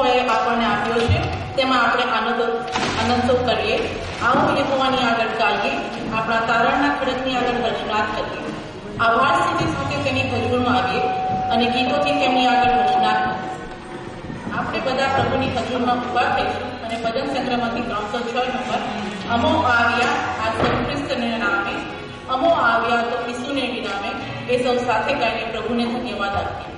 બધાએ આપણને આપ્યો છે તેમાં આપણે આનંદો કરીએ. આવો યહોવાની આગળ ગાઈએ, આપણા તારણના ખડકની આગળ હર્ષનાદ કરીએ. આભાર સ્થિતિ સાથે તેની હજુરમાં આવીએ અને ગીતોથી તેમની આગળ હર્ષનાદ કરીએ. આપણે બધા પ્રભુની હજુરમાં ઉભા થઈશું અને ભજન સંગ્રહમાંથી 306 નંબર અમો આવ્યા આ સૌ ખ્રિસ્તને નામે, અમો આવ્યા તો ઈસુને વિનામે, એ સૌ સાથે ગાઈને પ્રભુને ધન્યવાદ આપીએ.